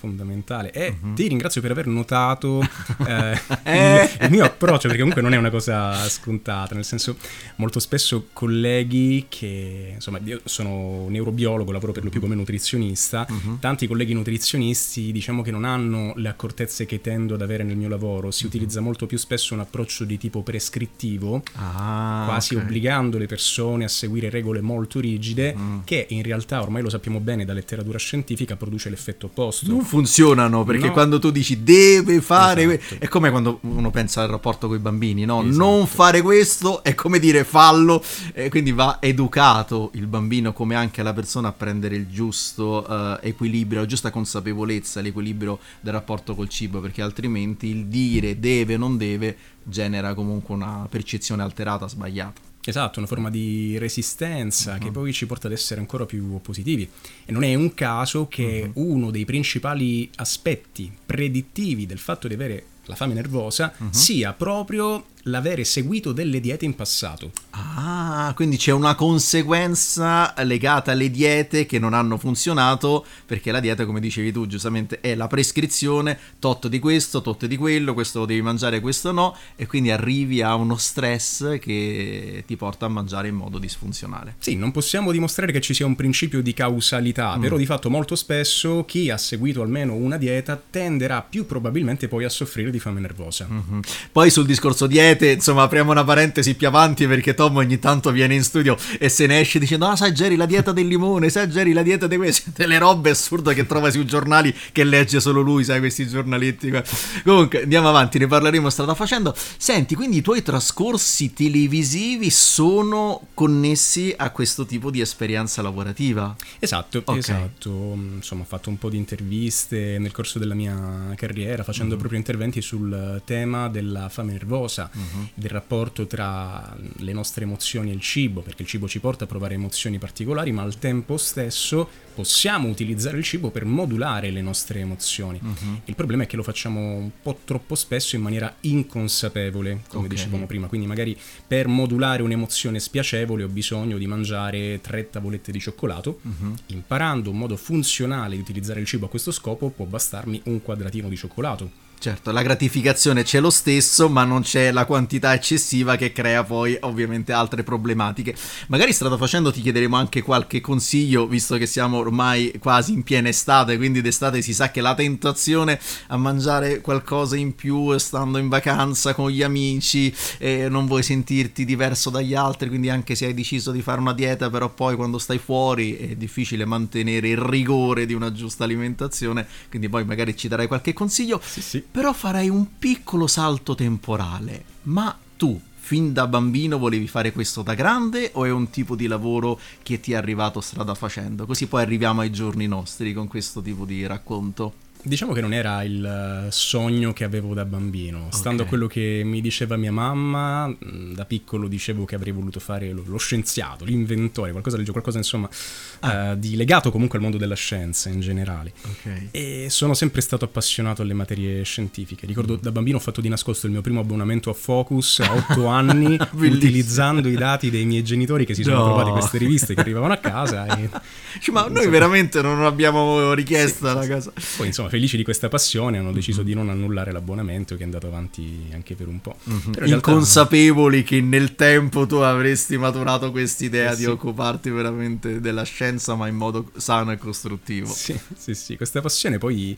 fondamentale. E ti ringrazio per aver notato il mio approccio, perché comunque non è una cosa scontata, nel senso, molto spesso colleghi che, insomma, io sono neurobiologo, lavoro per lo più come nutrizionista, tanti colleghi nutrizionisti diciamo che non hanno le accortezze che tendo ad avere nel mio lavoro, si utilizza molto più spesso un approccio di tipo prescrittivo, quasi obbligando le persone a seguire regole molto rigide, che in realtà ormai lo sappiamo bene da letteratura scientifica produce l'effetto opposto. Non funzionano, perché quando tu dici deve fare, è come quando uno pensa al rapporto con i bambini, no? Non fare questo è come dire fallo, quindi va educato il bambino come anche la persona a prendere il giusto equilibrio, la giusta consapevolezza, l'equilibrio del rapporto col cibo, perché altrimenti il dire deve o non deve genera comunque una percezione alterata, sbagliata. Esatto, una forma di resistenza che poi ci porta ad essere ancora più positivi. E non è un caso che uno dei principali aspetti predittivi del fatto di avere la fame nervosa sia proprio l'avere seguito delle diete in passato. Quindi c'è una conseguenza legata alle diete che non hanno funzionato, perché la dieta, come dicevi tu giustamente, è la prescrizione, tot di questo, tot di quello, questo lo devi mangiare, questo no, e quindi arrivi a uno stress che ti porta a mangiare in modo disfunzionale. Sì, non possiamo dimostrare che ci sia un principio di causalità, però di fatto molto spesso chi ha seguito almeno una dieta tenderà più probabilmente poi a soffrire di fame nervosa. Poi sul discorso dieta, insomma, apriamo una parentesi più avanti, perché Tom ogni tanto viene in studio e se ne esce dicendo sai Jerry, la dieta del limone, sai Jerry, la dieta di queste, delle robe assurde che trova sui giornali che legge solo lui, sai, questi giornaletti. Comunque andiamo avanti, ne parleremo strada facendo. Senti, quindi i tuoi trascorsi televisivi sono connessi a questo tipo di esperienza lavorativa? Esatto. Insomma, ho fatto un po' di interviste nel corso della mia carriera facendo proprio interventi sul tema della fame nervosa, del rapporto tra le nostre emozioni e il cibo, perché il cibo ci porta a provare emozioni particolari, ma al tempo stesso possiamo utilizzare il cibo per modulare le nostre emozioni. Il problema è che lo facciamo un po' troppo spesso in maniera inconsapevole, come dicevamo prima, quindi magari per modulare un'emozione spiacevole ho bisogno di mangiare 3 tavolette di cioccolato, imparando un modo funzionale di utilizzare il cibo a questo scopo può bastarmi un quadratino di cioccolato. Certo, la gratificazione c'è lo stesso, ma non c'è la quantità eccessiva che crea poi ovviamente altre problematiche. Magari strada facendo ti chiederemo anche qualche consiglio, visto che siamo ormai quasi in piena estate, quindi d'estate si sa che la tentazione a mangiare qualcosa in più stando in vacanza con gli amici, non vuoi sentirti diverso dagli altri, quindi anche se hai deciso di fare una dieta, però poi quando stai fuori è difficile mantenere il rigore di una giusta alimentazione, quindi poi magari ci darai qualche consiglio. Sì. Però farei un piccolo salto temporale. Ma tu, fin da bambino, volevi fare questo da grande o è un tipo di lavoro che ti è arrivato strada facendo? Così poi arriviamo ai giorni nostri con questo tipo di racconto. Diciamo che non era il sogno che avevo da bambino. Stando a quello che mi diceva mia mamma, da piccolo dicevo che avrei voluto fare lo scienziato, l'inventore, qualcosa insomma di legato comunque al mondo della scienza in generale. E sono sempre stato appassionato alle materie scientifiche. Ricordo da bambino ho fatto di nascosto il mio primo abbonamento a Focus a 8 anni utilizzando i dati dei miei genitori che si sono trovati queste riviste che arrivavano a casa ma noi veramente non abbiamo richiesta la casa. Poi insomma, felici di questa passione, hanno deciso di non annullare l'abbonamento, che è andato avanti anche per un po'. Però inconsapevoli che nel tempo tu avresti maturato quest'idea di occuparti veramente della scienza, ma in modo sano e costruttivo. Sì, questa passione poi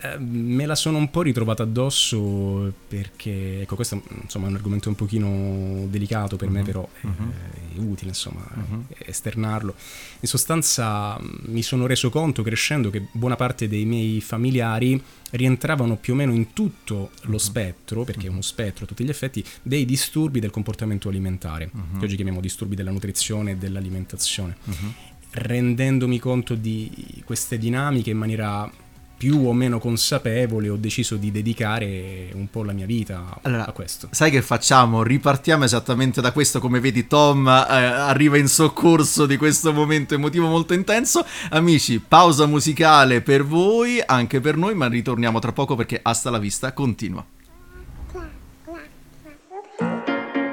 me la sono un po' ritrovata addosso, perché ecco, questo insomma è un argomento un pochino delicato per me, però è utile insomma esternarlo. In sostanza mi sono reso conto crescendo che buona parte dei miei familiari rientravano più o meno in tutto lo spettro, perché è uno spettro a tutti gli effetti, dei disturbi del comportamento alimentare, che oggi chiamiamo disturbi della nutrizione e dell'alimentazione. Rendendomi conto di queste dinamiche in maniera più o meno consapevole, ho deciso di dedicare un po' la mia vita a questo. Sai che facciamo? Ripartiamo esattamente da questo. Come vedi, Tom arriva in soccorso di questo momento emotivo molto intenso. Amici, pausa musicale per voi, anche per noi, ma ritorniamo tra poco perché Hasta la Vista continua.